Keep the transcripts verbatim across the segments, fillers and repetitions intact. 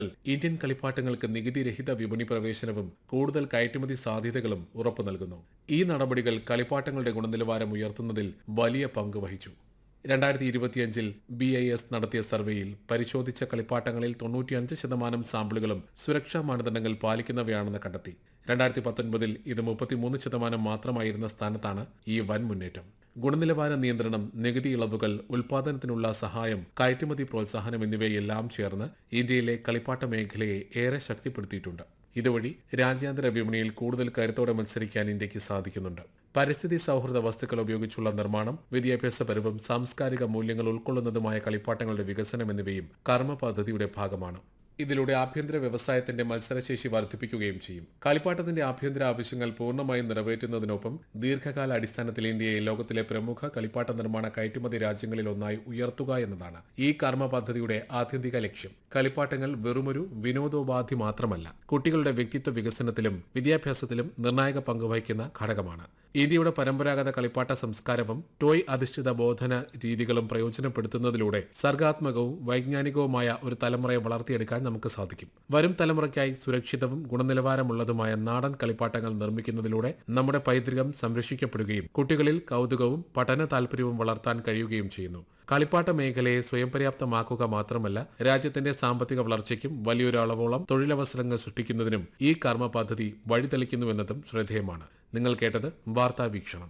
Indian കളിപ്പാട്ടങ്ങൾക്ക് നികുതിരഹിത വിപണി പ്രവേശനവും കൂടുതൽ കയറ്റുമതി സാധ്യതകളും ഉറപ്പു നൽകുന്നു. ഈ നടപടികൾ കളിപ്പാട്ടങ്ങളുടെ ഗുണനിലവാരം ഉയർത്തുന്നതിൽ വലിയ പങ്ക് വഹിച്ചു. രണ്ടായിരത്തി ഇരുപത്തിയഞ്ചിൽ ബി ഐ എസ് നടത്തിയ സർവേയിൽ പരിശോധിച്ച കളിപ്പാട്ടങ്ങളിൽ തൊണ്ണൂറ്റിയഞ്ച് ശതമാനം സാമ്പിളുകളും സുരക്ഷാ മാനദണ്ഡങ്ങൾ പാലിക്കുന്നവയാണെന്ന് കണ്ടെത്തി. രണ്ടായിരത്തി പത്തൊൻപതിൽ ഇത് മുപ്പത്തിമൂന്ന് ശതമാനം മാത്രമായിരുന്ന സ്ഥാനത്താണ് ഈ വൻ മുന്നേറ്റം. ഗുണനിലവാര നിയന്ത്രണം, നികുതി ഇളവുകൾ, ഉൽപാദനത്തിനുള്ള സഹായം, കയറ്റുമതി പ്രോത്സാഹനം എന്നിവയെല്ലാം ചേർന്ന് ഇന്ത്യയിലെ കളിപ്പാട്ട മേഖലയെ ഏറെ ശക്തിപ്പെടുത്തിയിട്ടുണ്ട്. ഇതുവഴി രാജ്യാന്തര വിപണിയിൽ കൂടുതൽ കരുത്തോടെ മത്സരിക്കാൻ ഇന്ത്യക്ക് സാധിക്കുന്നുണ്ട്. പരിസ്ഥിതി സൗഹൃദ വസ്തുക്കൾ ഉപയോഗിച്ചുള്ള നിർമ്മാണം, വിദ്യാഭ്യാസപരവും സാംസ്കാരിക മൂല്യങ്ങൾ ഉൾക്കൊള്ളുന്നതുമായ കളിപ്പാട്ടങ്ങളുടെ വികസനം എന്നിവയും കർമ്മ പദ്ധതിയുടെ ഭാഗമാണ്. ഇതിലൂടെ ആഭ്യന്തര വ്യവസായത്തിന്റെ മത്സരശേഷി വർദ്ധിപ്പിക്കുകയും ചെയ്യും. കളിപ്പാട്ടത്തിന്റെ ആഭ്യന്തര ആവശ്യങ്ങൾ പൂർണ്ണമായും നിറവേറ്റുന്നതിനൊപ്പം ദീർഘകാല അടിസ്ഥാനത്തിൽ ഇന്ത്യയെ ലോകത്തിലെ പ്രമുഖ കളിപ്പാട്ട നിർമ്മാണ കയറ്റുമതി രാജ്യങ്ങളിൽ ഒന്നായി ഉയർത്തുക എന്നതാണ് ഈ കർമ്മ പദ്ധതിയുടെ ആത്യന്തിക ലക്ഷ്യം. കളിപ്പാട്ടങ്ങൾ വെറുമൊരു വിനോദോപാധി മാത്രമല്ല, കുട്ടികളുടെ വ്യക്തിത്വ വികസനത്തിലും വിദ്യാഭ്യാസത്തിലും നിർണായക പങ്കുവഹിക്കുന്ന ഘടകമാണ്. ഇന്ത്യയുടെ പരമ്പരാഗത കളിപ്പാട്ട സംസ്കാരവും ടോയ് അധിഷ്ഠിത ബോധന രീതികളും പ്രയോജനപ്പെടുത്തുന്നതിലൂടെ സർഗാത്മകവും വൈജ്ഞാനികവുമായ ഒരു തലമുറയെ വളർത്തിയെടുക്കാൻ നമുക്ക് സാധിക്കും. വരും തലമുറയ്ക്കായി സുരക്ഷിതവും ഗുണനിലവാരമുള്ളതുമായ നാടൻ കളിപ്പാട്ടങ്ങൾ നിർമ്മിക്കുന്നതിലൂടെ നമ്മുടെ പൈതൃകം സംരക്ഷിക്കപ്പെടുകയും കുട്ടികളിൽ കൗതുകവും പഠന താൽപര്യവും വളർത്താൻ കഴിയുകയും ചെയ്യുന്നു. കളിപ്പാട്ട മേഖലയെ സ്വയം പര്യാപ്തമാക്കുക മാത്രമല്ല, രാജ്യത്തിന്റെ സാമ്പത്തിക വളർച്ചയ്ക്കും വലിയൊരു അളവോളം തൊഴിലവസരങ്ങൾ സൃഷ്ടിക്കുന്നതിനും ഈ കർമ്മ പദ്ധതി വഴിതെളിക്കുന്നുവെന്നതും ശ്രദ്ധേയമാണ്. നിങ്ങൾ കേട്ടത് വാർത്താ വീക്ഷണം.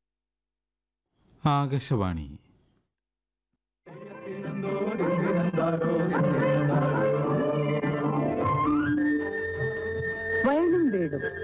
ആകാശവാണി. വയലും വീടും